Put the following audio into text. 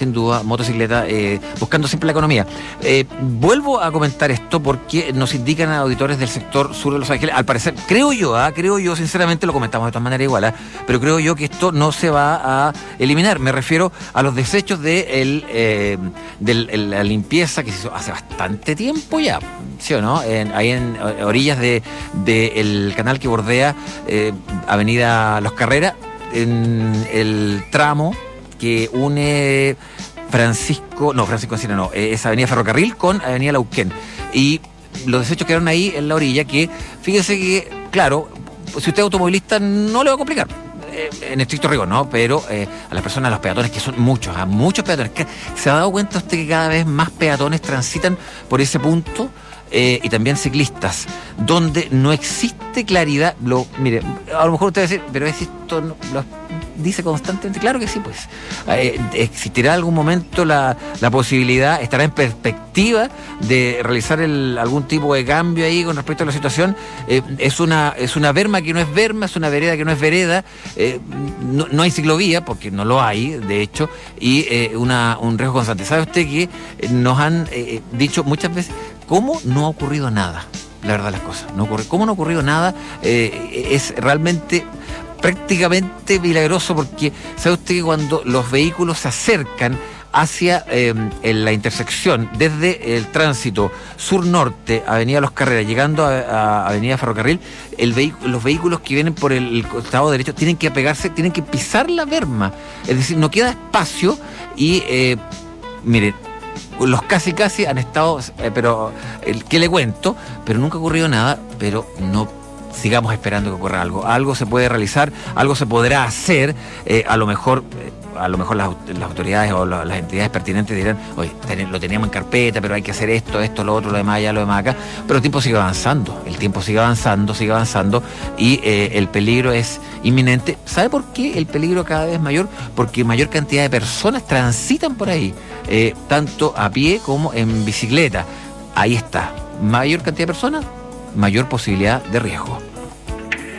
sin duda, motocicleta, buscando siempre la economía. Vuelvo a comentar esto porque nos indican a auditores del sector sur de Los Ángeles, al parecer, creo yo, sinceramente, lo comentamos de todas maneras igual, pero creo yo que esto no se va a eliminar. Me refiero a los desechos de la limpieza que se hizo hace bastante tiempo ya, ¿sí o no? Ahí en orillas del canal que bordea Avenida Los Carreras, en el tramo que une Francisco Encina no, es Avenida Ferrocarril con Avenida Lauquén. Y los desechos quedaron ahí en la orilla, que fíjese que, claro, si usted es automovilista no le va a complicar, en estricto rigor, ¿no? Pero a las personas, a los peatones, que son muchos peatones, ¿se ha dado cuenta usted que cada vez más peatones transitan por ese punto? Y también ciclistas, donde no existe claridad. Mire, a lo mejor usted va a decir, pero es esto, ¿no? Lo dice constantemente. Claro que sí, pues. ¿Existirá algún momento la posibilidad, estará en perspectiva de realizar algún tipo de cambio ahí con respecto a la situación? Es una berma que no es berma, es una vereda que no es vereda, no hay ciclovía, porque no lo hay, de hecho, y un riesgo constante. ¿Sabe usted que nos han dicho muchas veces cómo no ha ocurrido nada? La verdad las cosas, ¿cómo no ha ocurrido nada? Es realmente prácticamente milagroso, porque sabe usted que cuando los vehículos se acercan hacia la intersección, desde el tránsito sur-norte, Avenida Los Carreras, llegando a Avenida Ferrocarril, los vehículos que vienen por el costado derecho tienen que apegarse, tienen que pisar la berma, es decir, no queda espacio y, mire, los casi han estado, pero ¿qué le cuento? Pero nunca ha ocurrido nada, pero no sigamos esperando que ocurra algo. Algo se puede realizar, algo se podrá hacer, a lo mejor las autoridades o las entidades pertinentes dirán, oye, lo teníamos en carpeta, pero hay que hacer esto, lo otro, lo demás allá, lo demás acá, pero el tiempo sigue avanzando, y el peligro es inminente. ¿Sabe por qué el peligro cada vez es mayor? Porque mayor cantidad de personas transitan por ahí, tanto a pie como en bicicleta. Ahí está, mayor cantidad de personas, mayor posibilidad de riesgo.